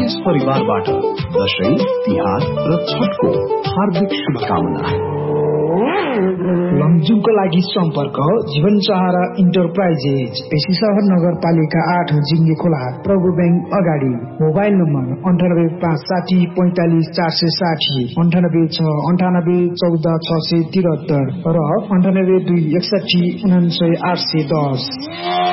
SBS परिवारबाट दशैं, तिहार र छठको हार्दिक शुभकामना। लमजुङको लागि सम्पर्क जीवन सहारा इन्टरप्राइजेज, पेशी सहर नगरपालिका 8 जिङ्गे खोला, प्रभु बैंक अगाडि। मोबाइल नम्बर 9856 45 460, 96 98 14 673 र 98 2 61 99 810।